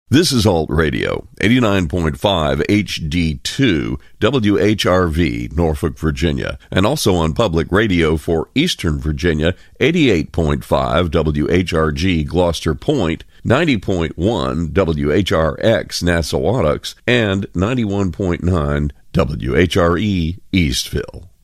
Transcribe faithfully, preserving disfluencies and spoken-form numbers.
This is Alt Radio, eighty-nine point five H D two, W H R V, Norfolk, Virginia, and also on public radio for Eastern Virginia, eighty-eight point five W H R G, Gloucester Point, ninety point one W H R X, Nassawadox, and ninety-one point nine W H R E, Eastville.